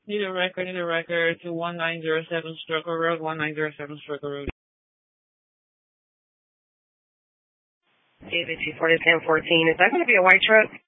Need a record to 1907 Struggle Road, 1907 Struggle Road. David 240 1014. Is that going to be a white truck?